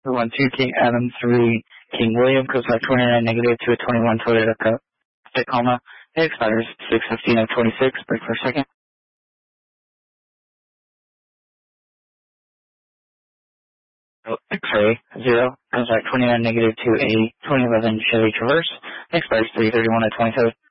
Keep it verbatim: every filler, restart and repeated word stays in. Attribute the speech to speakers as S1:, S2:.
S1: one two King Adam three King William goes by twenty-nine negative to a twenty-one Toyota Tacoma. It expires six fifteen of twenty-six. Break for a second. Oh, X-ray zero goes by twenty-nine negative to a twenty eleven Chevy Traverse. It expires three thirty-one of twenty-seven.